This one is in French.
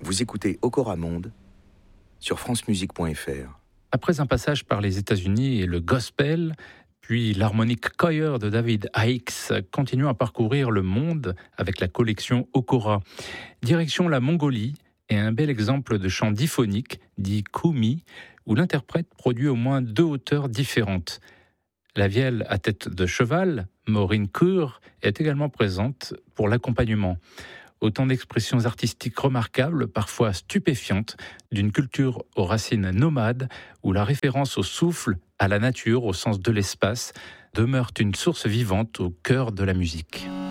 Vous écoutez Okora Monde sur francemusique.fr. Après un passage par les États-Unis et le gospel, puis l'harmonic choir de David Hicks, continuons à parcourir le monde avec la collection Okora. Direction la Mongolie et un bel exemple de chant diphonique, dit Kumi, où l'interprète produit au moins 2 hauteurs différentes. La vielle à tête de cheval, Maureen Kur, est également présente pour l'accompagnement. Autant d'expressions artistiques remarquables, parfois stupéfiantes, d'une culture aux racines nomades, où la référence au souffle, à la nature, au sens de l'espace, demeure une source vivante au cœur de la musique.